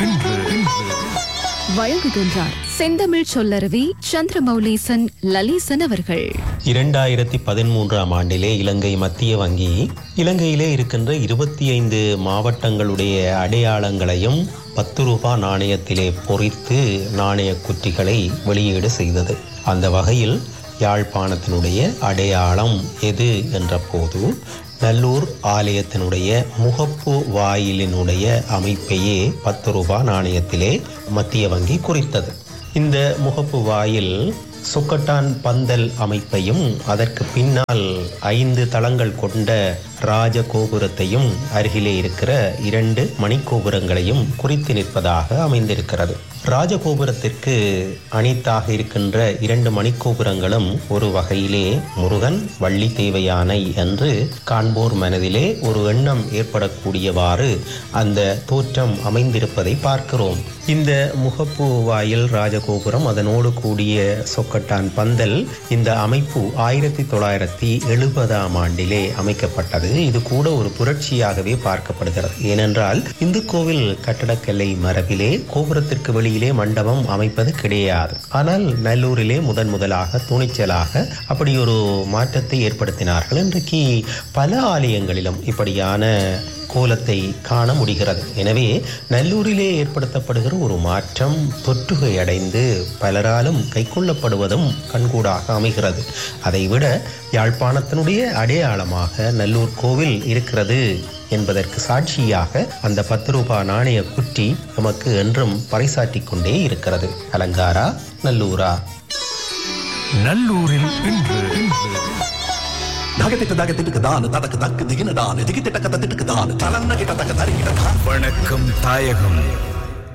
வழங்குகின்றார் செந்தமிழ் சொல்லருவி சந்திரமௌலீசன் லலீசன் அவர்கள். 2013 ஆண்டிலே இலங்கை மத்திய வங்கி இலங்கையிலே இருக்கின்ற 25 மாவட்டங்களுடைய அடையாளங்களையும் 10 ரூபாய் நாணயத்திலே பொறித்து நாணய குற்றிகளை வெளியீடு செய்தது. அந்த வகையில் யாழ்ப்பாணத்தினுடைய அடையாளம் எது என்ற போது நல்லூர் ஆலயத்தினுடைய முகப்பு வாயிலினுடைய அமைப்பையே 10 ரூபாய் நாணயத்திலே மத்திய வங்கி குறித்தது. இந்த முகப்பு வாயில் சொக்கட்டான் பந்தல் அமைப்பையும் அதற்கு பின்னால் 5 தளங்கள் கொண்ட ராஜகோபுரத்தையும் அருகிலே இருக்கிற 2 மணிக்கோபுரங்களையும் குறித்து நிற்பதாக அமைந்திருக்கிறது. ராஜகோபுரத்திற்கு அணித்தாக இருக்கின்ற 2 மணிக்கோபுரங்களும் ஒரு வகையிலே முருகன் வள்ளி தேவயானை என்று காண்போர் மனதிலே ஒரு எண்ணம் ஏற்படக்கூடியவாறு அந்த தோற்றம் அமைந்திருப்பதை பார்க்கிறோம். இந்த முகப்பு வாயில் ராஜகோபுரம் அதனோடு கூடிய சொக்கட்டான் பந்தல் இந்த அமைப்பு 1970 ஆண்டிலே அமைக்கப்பட்டது. இது கூட ஒரு புரட்சியாகவே பார்க்கப்படுகிறது. ஏனென்றால் இந்து கோவில் கட்டடக்கலை மரபிலே கோபுரத்திற்கு வெளியிலே மண்டபம் அமைப்பது கிடையாது. ஆனால் நல்லூரிலே முதலாக துணிச்சலாக அப்படி ஒரு மாற்றத்தை ஏற்படுத்தினார்கள். இன்றைக்கு பல ஆலயங்களிலும் இப்படியான கோலத்தை காண முடிகிறது. எனவே நல்லூரிலே ஏற்படுத்தப்படுகிற ஒரு மாற்றம் தொற்றுகை அடைந்து பலராலும் கைக்கொள்ளப்படுவதும் கண்கூடாக அமைகிறது. அதைவிட யாழ்ப்பாணத்தினுடைய அடையாளமாக நல்லூர் கோவில் இருக்கிறது என்பதற்கு சாட்சியாக அந்த 10 ரூபாய் நாணய குற்றி நமக்கு என்றும் பறைசாற்றிக் கொண்டே இருக்கிறது. அலங்காரா நல்லூரா? நல்லூரில் இன்று வணக்கம் தாயகம்.